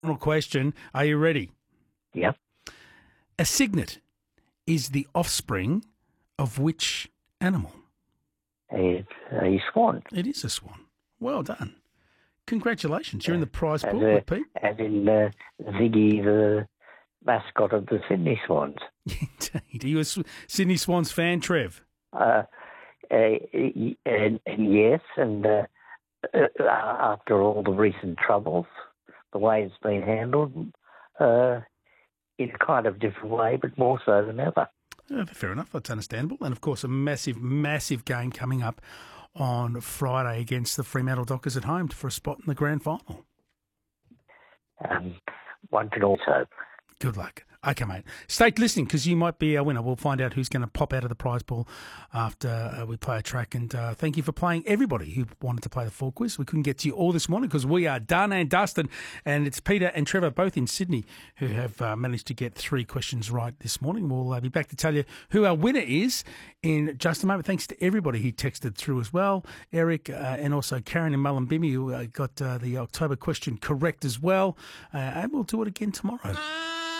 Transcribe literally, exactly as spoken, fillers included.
Final question. Are you ready? Yep. A cygnet is the offspring of which animal? It's a swan. It is a swan. Well done. Congratulations. You're in the prize As, pool a, with Pete. as in uh, Ziggy, the mascot of the Sydney Swans. Indeed. Are you a S- Sydney Swans fan, Trev? Uh, uh, and, and yes, and uh, uh, after all the recent troubles, the way it's been handled, uh, in a kind of different way, but more so than ever. Uh, fair enough. That's understandable. And, of course, a massive, massive game coming up on Friday against the Fremantle Dockers at home for a spot in the grand final. Um, one can also. Good luck. Okay, mate. Stay listening because you might be our winner. We'll find out who's going to pop out of the prize pool after uh, we play a track. And uh, thank you for playing, everybody who wanted to play the full quiz. We couldn't get to you all this morning because we are done and dusted. And it's Peter and Trevor, both in Sydney, who have uh, managed to get three questions right this morning. We'll uh, be back to tell you who our winner is in just a moment. Thanks to everybody who texted through as well. Eric uh, and also Karen and Mullumbimby who uh, got uh, the October question correct as well. Uh, and we'll do it again tomorrow.